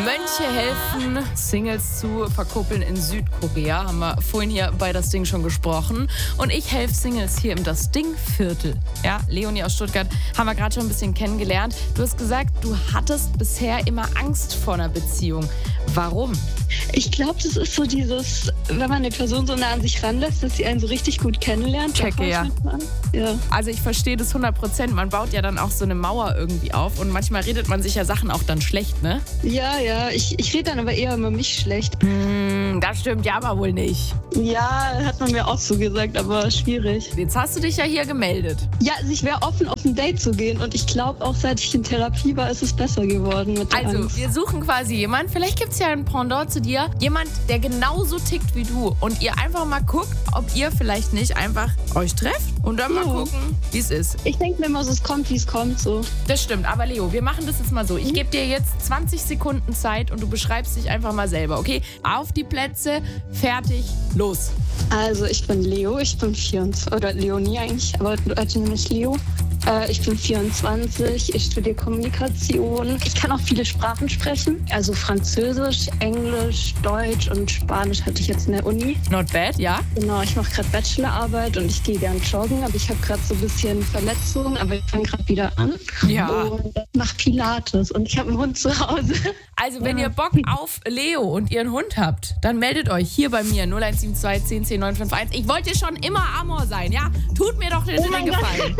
Mönche helfen, Singles zu verkuppeln in Südkorea. Haben wir vorhin hier bei Das Ding schon gesprochen. Und ich helfe Singles hier im Das Ding-Viertel. Ja, Leonie aus Stuttgart haben wir gerade schon ein bisschen kennengelernt. Du hast gesagt, du hattest bisher immer Angst vor einer Beziehung. Warum? Ich glaube, das ist so dieses, wenn man eine Person so nah an sich ranlässt, dass sie einen so richtig gut kennenlernt. Checke, ja. Ja. Also ich verstehe das 100%. Man baut ja dann auch so eine Mauer irgendwie auf. Und manchmal redet man sich ja Sachen auch dann schlecht, ne? Ja. Ich rede dann aber eher über mich schlecht. Das stimmt ja aber wohl nicht. Ja, hat man mir auch so gesagt, aber schwierig. Jetzt hast du dich ja hier gemeldet. Ja, also ich wäre offen, auf ein Date zu gehen. Und ich glaube, auch seit ich in Therapie war, ist es besser geworden mit der Also, Angst. wir suchen quasi jemanden, vielleicht gibt es ja ein Pendant zu dir, jemand, der genauso tickt wie du und ihr einfach mal guckt, ob ihr vielleicht nicht einfach euch trefft und dann mal gucken, wie es ist. Ich denke mir immer so, es kommt, wie es kommt, so. Das stimmt, aber Leo, wir machen das jetzt mal so. Ich gebe dir jetzt 20 Sekunden Zeit und du beschreibst dich einfach mal selber, okay? Auf die Plätze, fertig, los. Also, ich bin Leo, ich bin 24, oder Leonie eigentlich, aber heute nenne ich Leo. Ich bin 24, ich studiere Kommunikation. Ich kann auch viele Sprachen sprechen, also Französisch, Englisch, Deutsch und Spanisch hatte ich jetzt in der Uni. Not bad, ja? Genau, ich mache gerade Bachelorarbeit und ich gehe gern joggen, aber ich habe gerade so ein bisschen Verletzungen, aber ich fange gerade wieder an. Ja. Und mache Pilates und ich habe einen Hund zu Hause. Also, wenn ihr Bock auf Leo und ihren Hund habt, dann meldet euch hier bei mir 0172 10 10 951. Ich wollte schon immer Amor sein, ja? Tut mir doch den Gefallen.